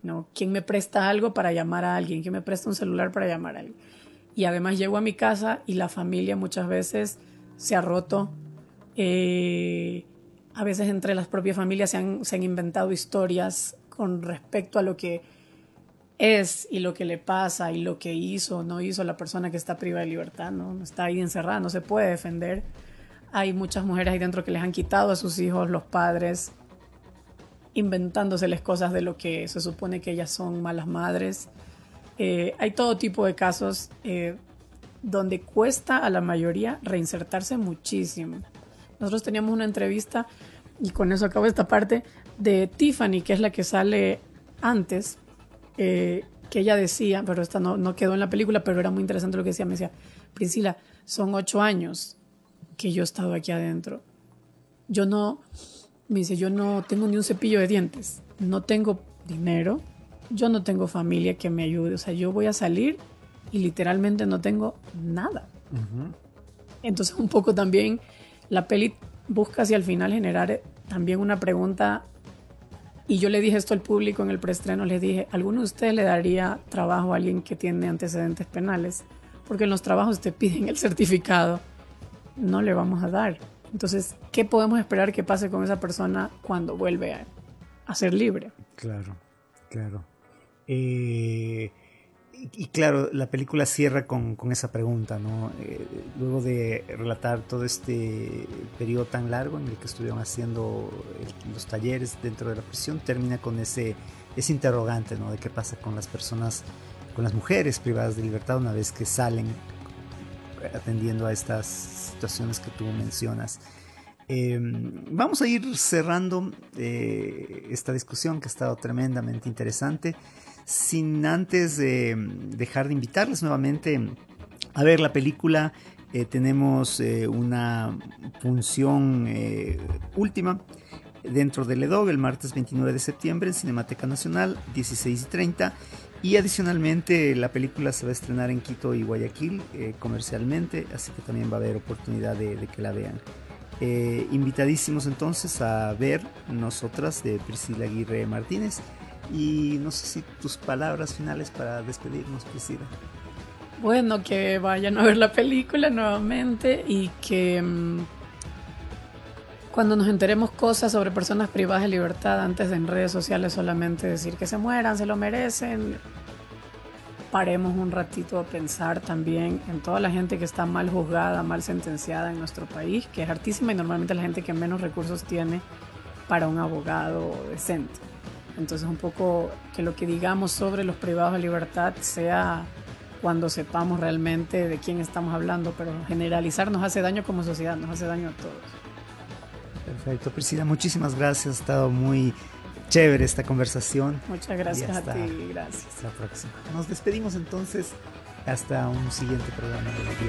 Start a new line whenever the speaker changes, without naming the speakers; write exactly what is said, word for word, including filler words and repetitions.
¿no? ¿Quién me presta algo para llamar a alguien? ¿Quién me presta un celular para llamar a alguien? Y además llego a mi casa y la familia muchas veces se ha roto. Eh, a veces entre las propias familias se han, se han inventado historias con respecto a lo que es y lo que le pasa y lo que hizo o no hizo la persona que está privada de libertad, ¿no? Está ahí encerrada, no se puede defender. Hay muchas mujeres ahí dentro que les han quitado a sus hijos, los padres, inventándoseles cosas de lo que se supone que ellas son malas madres. Eh, hay todo tipo de casos eh, donde cuesta a la mayoría reinsertarse muchísimo. Nosotros teníamos una entrevista, y con eso acabo esta parte, de Tiffany, que es la que sale antes, eh, que ella decía, pero esta no, no quedó en la película, pero era muy interesante lo que decía. Me decía, Priscila, son ocho años que yo he estado aquí adentro. Yo no... Me dice, yo no tengo ni un cepillo de dientes, no tengo dinero, yo no tengo familia que me ayude. O sea, yo voy a salir y literalmente no tengo nada. Uh-huh. Entonces, un poco también la peli busca hacia el final generar también una pregunta. Y yo le dije esto al público en el preestreno, les dije, ¿alguno de ustedes le daría trabajo a alguien que tiene antecedentes penales? Porque en los trabajos te piden el certificado. No le vamos a dar. Entonces, ¿qué podemos esperar que pase con esa persona cuando vuelve a, a ser libre?
Claro, claro. Eh, y, y claro, la película cierra con, con esa pregunta, ¿no? Eh, luego de relatar todo este periodo tan largo en el que estuvieron haciendo el, los talleres dentro de la prisión, termina con ese, ese interrogante, ¿no? De qué pasa con las personas, con las mujeres privadas de libertad una vez que salen atendiendo a estas situaciones que tú mencionas. Eh, vamos a ir cerrando eh, esta discusión que ha estado tremendamente interesante, sin antes eh, dejar de invitarles nuevamente a ver la película. Eh, tenemos eh, una función eh, última dentro del EDOG el martes veintinueve de septiembre en Cinemateca Nacional, dieciséis y treinta. Y adicionalmente la película se va a estrenar en Quito y Guayaquil eh, comercialmente, así que también va a haber oportunidad de, de que la vean. Eh, invitadísimos entonces a ver Nosotras de Priscila Aguirre Martínez. Y no sé si tus palabras finales para despedirnos, Priscila.
Bueno, que vayan a ver la película nuevamente y que mmm, cuando nos enteremos cosas sobre personas privadas de libertad, antes de en redes sociales solamente decir que se mueran, se lo merecen, paremos un ratito a pensar también en toda la gente que está mal juzgada, mal sentenciada en nuestro país, que es hartísima y normalmente la gente que menos recursos tiene para un abogado decente. Entonces un poco que lo que digamos sobre los privados de libertad sea cuando sepamos realmente de quién estamos hablando, pero generalizar nos hace daño como sociedad, nos hace daño a todos.
Perfecto, Priscila, muchísimas gracias, ha estado muy chévere esta conversación.
Muchas gracias hasta, a ti, gracias.
Hasta la próxima. Nos despedimos entonces hasta un siguiente programa de